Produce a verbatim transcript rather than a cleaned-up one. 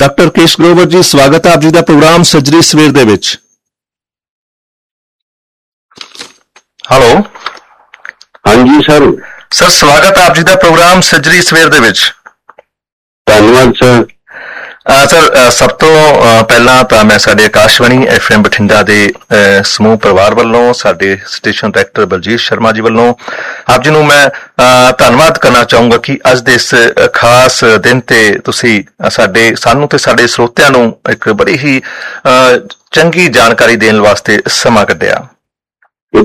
Doctor ਕੇਸ਼ ਗਰੋਵਰ ਜੀ, ਸਵਾਗਤ ਹੈ ਆਪ ਜੀ ਦਾ ਪ੍ਰੋਗਰਾਮ ਸੱਜਰੀ ਸਵੇਰ ਦੇ ਵਿੱਚ। ਹੈਲੋ। ਹਾਂਜੀ ਸਰ। ਸਰ ਸਵਾਗਤ ਹੈ ਆਪ ਜੀ ਦਾ ਪ੍ਰੋਗਰਾਮ ਸੱਜਰੀ ਸਵੇਰ ਦੇ ਵਿੱਚ। ਧੰਨਵਾਦ ਸਰ। ਸਰ ਸਭ ਤੋਂ ਪਹਿਲਾਂ ਤਾਂ ਮੈਂ ਸਾਡੇ ਆਕਾਸ਼ਵਾਣੀ ਐਫ ਐਮ ਬਠਿੰਡਾ ਦੇ ਸਮੂਹ ਪਰਿਵਾਰ ਵੱਲੋਂ, ਸਾਡੇ ਸਟੇਸ਼ਨ ਡਾਇਰੈਕਟਰ ਬਲਜੀਤ ਸ਼ਰਮਾ ਜੀ ਵੱਲੋਂ ਆਪ ਜੀ ਨੂੰ ਮੈਂ ਧੰਨਵਾਦ ਕਰਨਾ ਚਾਹੂੰਗਾ ਕਿ ਅੱਜ ਦੇ ਇਸ ਖਾਸ ਦਿਨ ਤੇ ਤੁਸੀਂ ਸਾਡੇ ਸਾਨੂੰ ਤੇ ਸਾਡੇ ਸਰੋਤਿਆਂ ਨੂੰ ਇੱਕ ਬੜੀ ਹੀ ਚੰਗੀ ਜਾਣਕਾਰੀ ਦੇਣ ਵਾਸਤੇ ਸਮਾਂ ਕੱਢਿਆ।